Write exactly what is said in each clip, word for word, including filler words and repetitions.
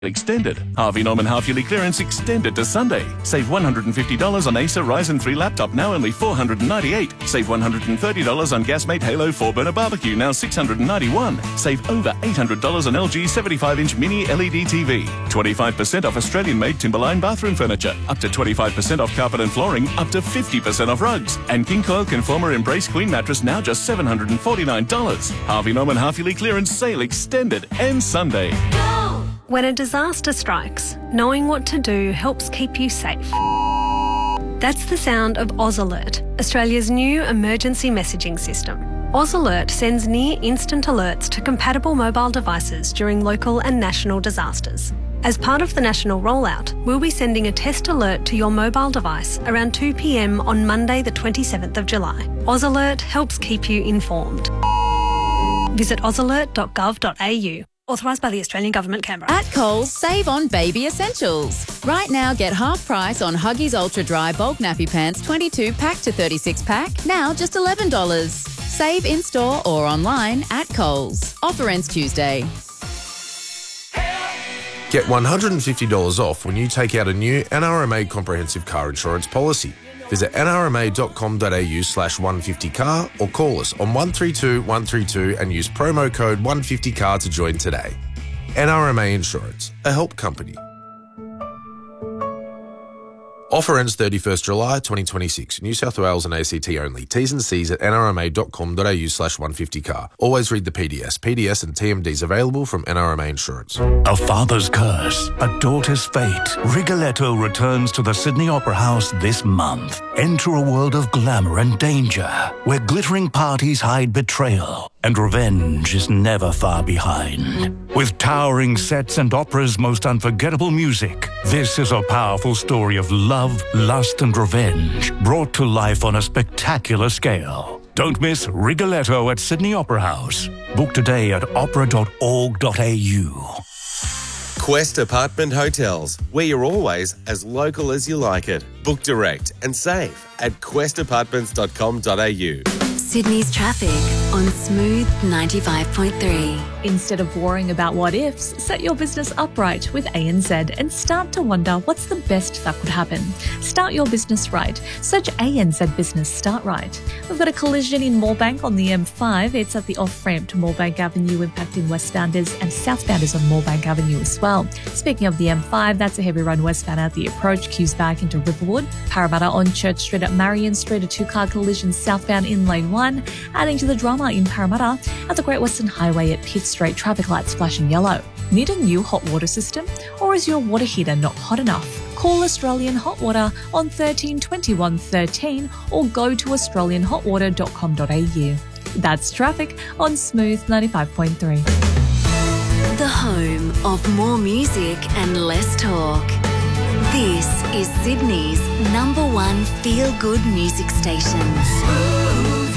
Extended. Harvey Norman half-yearly clearance extended to Sunday. Save one hundred fifty dollars on Acer Ryzen three laptop, now only four hundred ninety-eight dollars. Save one hundred thirty dollars on Gasmate Halo four-burner barbecue, now six hundred ninety-one dollars. Save over eight hundred dollars on L G seventy-five inch mini L E D T V. twenty-five percent off Australian-made Timberline bathroom furniture. Up to twenty-five percent off carpet and flooring. Up to fifty percent off rugs. And King Coil Conformer Embrace Queen mattress, now just seven hundred forty-nine dollars. Harvey Norman half-yearly clearance sale extended and Sunday. When a disaster strikes, knowing what to do helps keep you safe. That's the sound of Oz Alert, Australia's new emergency messaging system. Oz Alert sends near-instant alerts to compatible mobile devices during local and national disasters. As part of the national rollout, we'll be sending a test alert to your mobile device around two p m on Monday the twenty-seventh of July. Oz Alert helps keep you informed. Visit oz alert dot gov dot a u. Authorised by the Australian Government, Canberra. At Coles, save on baby essentials. Right now, get half price on Huggies Ultra Dry Bulk Nappy Pants twenty-two pack to thirty-six pack, now just eleven dollars. Save in-store or online at Coles. Offer ends Tuesday. Get one hundred fifty dollars off when you take out a new N R M A comprehensive car insurance policy. Visit n r m a dot com dot a u slash one fifty car or call us on one three two one three two and use promo code one fifty car to join today. N R M A Insurance, a help company. Offer ends thirty-first July twenty twenty-six. New South Wales and A C T only. T's and C's at n r m a dot com dot a u slash one fifty car. Always read the P D S. P D S and T M Ds available from N R M A Insurance. A father's curse, a daughter's fate. Rigoletto returns to the Sydney Opera House this month. Enter a world of glamour and danger, where glittering parties hide betrayal, and revenge is never far behind. With towering sets and opera's most unforgettable music, this is a powerful story of love, lust, and revenge, brought to life on a spectacular scale. Don't miss Rigoletto at Sydney Opera House. Book today at opera dot org dot a u. Quest Apartment Hotels, where you're always as local as you like it. Book direct and save at quest apartments dot com dot a u. Sydney's traffic on Smooth ninety-five point three. Instead of worrying about what ifs, set your business upright with A N Z and start to wonder what's the best that could happen. Start your business right. Search A N Z Business Start Right. We've got a collision in Moorebank on the M five. It's at the off-ramp to Moorebank Avenue, impacting westbounders and southbounders on Moorebank Avenue as well. Speaking of the M five, that's a heavy run westbound at the approach, queues back into Riverwood. Parramatta on Church Street at Marion Street, a two-car collision southbound in lane one, adding to the drama in Parramatta. At the Great Western Highway at Pitt Street, traffic lights flashing yellow. Need a new hot water system? Or is your water heater not hot enough? Call Australian Hot Water on thirteen twenty-one thirteen or go to australian hot water dot com dot a u. That's traffic on Smooth ninety-five point three. The home of more music and less talk. This is Sydney's number one feel-good music station. Smooth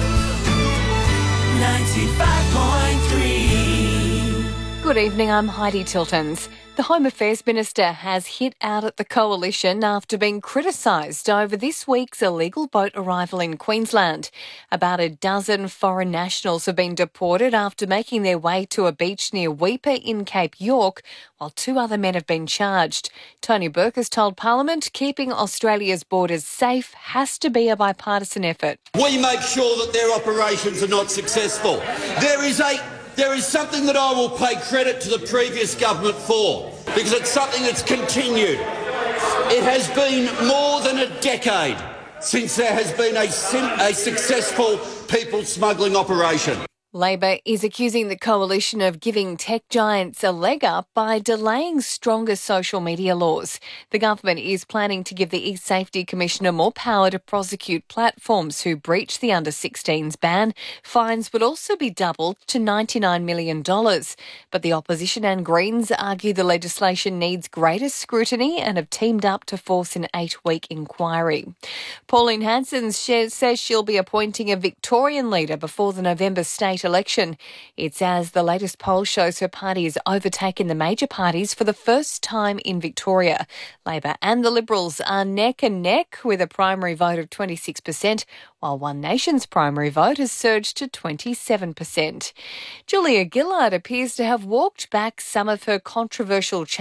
ninety-five point three. Good evening, I'm Heidi Tiltons. The Home Affairs Minister has hit out at the Coalition after being criticised over this week's illegal boat arrival in Queensland. About a dozen foreign nationals have been deported after making their way to a beach near Weipa in Cape York, while two other men have been charged. Tony Burke has told Parliament keeping Australia's borders safe has to be a bipartisan effort. We make sure that their operations are not successful. There is a There is something that I will pay credit to the previous government for, because it's something that's continued. It has been more than a decade since there has been a, sim- a successful people smuggling operation. Labor is accusing the Coalition of giving tech giants a leg up by delaying stronger social media laws. The government is planning to give the eSafety Commissioner more power to prosecute platforms who breach the under sixteens ban. Fines would also be doubled to ninety-nine million dollars. But the opposition and Greens argue the legislation needs greater scrutiny and have teamed up to force an eight-week inquiry. Pauline Hanson says she'll be appointing a Victorian leader before the November state state election. It's as the latest poll shows her party has overtaken the major parties for the first time in Victoria. Labor and the Liberals are neck and neck with a primary vote of twenty-six percent, while One Nation's primary vote has surged to twenty-seven percent. Julia Gillard appears to have walked back some of her controversial